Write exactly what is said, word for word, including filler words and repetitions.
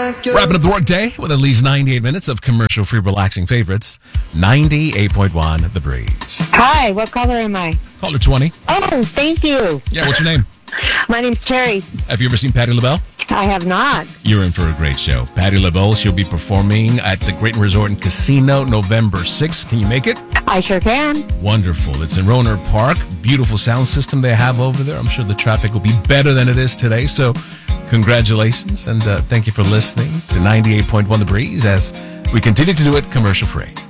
Wrapping up the work day with at least ninety-eight minutes of commercial-free relaxing favorites. ninety-eight point one The Breeze. Hi, what color am I? Caller twenty. Oh, thank you. Yeah, what's your name? My name's Terry. Have you ever seen Patti LaBelle? I have not. You're in for a great show. Patti LaBelle, she'll be performing at the Great Resort and Casino November sixth. Can you make it? I sure can. Wonderful. It's in Rohnert Park. Beautiful sound system they have over there. I'm sure the traffic will be better than it is today. So congratulations, and uh, thank you for listening to ninety-eight point one The Breeze as we continue to do it commercial-free.